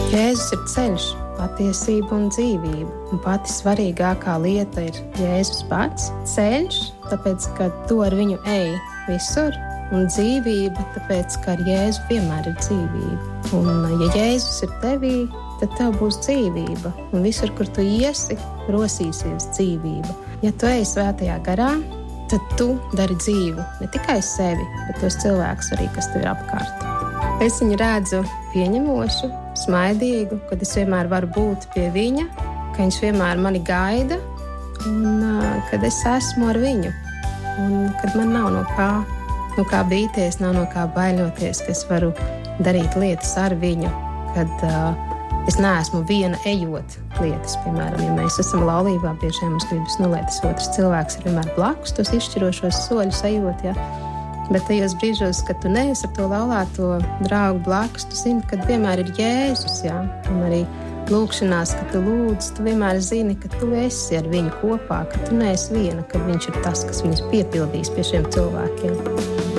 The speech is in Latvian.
Jēzus ir ceļš, patiesība un dzīvība. Un pati svarīgākā lieta ir Jēzus pats. Ceļš, tāpēc, ka tu ar viņu ej visur. Un dzīvība, tāpēc, ka ar Jēzu vienmēr ir dzīvība. Un ja Jēzus ir tevī, tad tev būs dzīvība. Un visur, kur tu iesi, rosīsies dzīvība. Ja tu ej svētajā garā, tad tu dari dzīvu ne tikai sevi, bet tos cilvēkus arī, kas tev ir apkārt. Es viņu redzu pieņemošu, smaidīgu, kad es vienmēr varu būt pie viņa, ka viņš vienmēr mani gaida un kad es esmu ar viņu. Un kad man nav no kā bīties, nav no kā baiļoties, ka es varu darīt lietas ar viņu, kad es neesmu viena ejot lietas. Piemēram, ja mēs esam laulībā, bieži vien mums gribas, lai tas otrs cilvēks ir vienmēr blakus, tos izšķirošos soļus ejot, ja. Bet tajos brīžos, kad tu neesi ar to laulāto draugu blakus, tu zini, ka vienmēr ir Jēzus, jā. Un arī lūkšanās, kad tu lūdz, tu vienmēr zini, ka tu esi ar viņu kopā, ka tu neesi viena, ka viņš ir tas, kas viņus piepildīs pie šiem cilvēkiem.